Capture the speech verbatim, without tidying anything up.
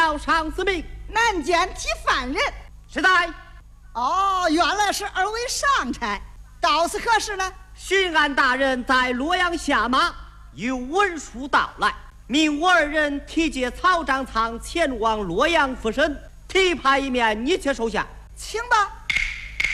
要上司命， 南监提犯人。 是在。 哦，原来是二位上差，到此何事呢？ 巡按大人在洛阳下马，有文书到来，命我二人提借草长仓前往洛阳复审，提派一面，你且收下。 请吧。